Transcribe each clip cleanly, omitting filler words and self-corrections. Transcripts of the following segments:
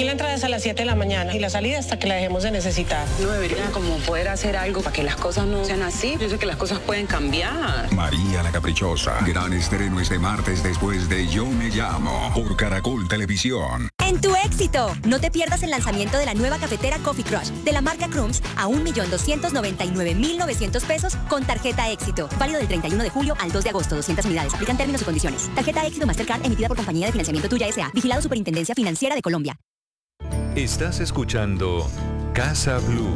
Aquí la entrada es a las 7 de la mañana y la salida hasta que la dejemos de necesitar. No debería como poder hacer algo para que las cosas no sean así. Yo sé que las cosas pueden cambiar. María la Caprichosa. Gran estreno este martes después de Yo Me Llamo por Caracol Televisión. En tu éxito, no te pierdas el lanzamiento de la nueva cafetera Coffee Crush de la marca Crums a 1.299.900 pesos con tarjeta éxito. Válido del 31 de julio al 2 de agosto, 200 unidades. Aplican términos y condiciones. Tarjeta éxito Mastercard emitida por Compañía de Financiamiento Tuya S.A. Vigilado Superintendencia Financiera de Colombia. Estás escuchando Casa Blue.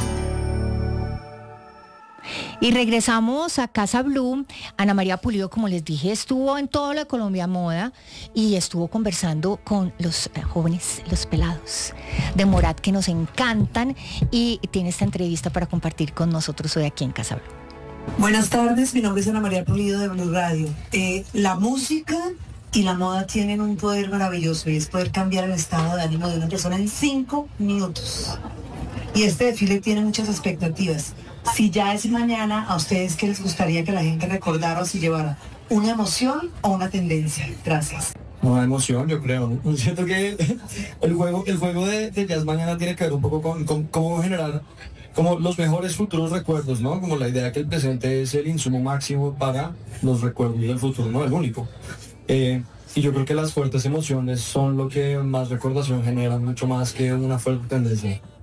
Y regresamos a Casa Blue. Ana María Pulido, como les dije, estuvo en toda la Colombia Moda y estuvo conversando con los jóvenes, los pelados de Morat que nos encantan, y tiene esta entrevista para compartir con nosotros hoy aquí en Casa Blue. Buenas tardes, mi nombre es Ana María Pulido de Blue Radio. La música y la moda tienen un poder maravilloso, y es poder cambiar el estado de ánimo de una persona en 5 minutos. Y este desfile tiene muchas expectativas. Si ya es mañana, ¿a ustedes qué les gustaría que la gente recordara o si llevara? ¿Una emoción o una tendencia? Gracias. Una emoción, yo creo. Siento que el juego de Jazz Mañana tiene que ver un poco con cómo generar como los mejores futuros recuerdos, ¿no? Como la idea que el presente es el insumo máximo para los recuerdos del futuro, no el único. Y yo creo que las fuertes emociones son lo que más recordación genera, mucho más que una fuerte tendencia.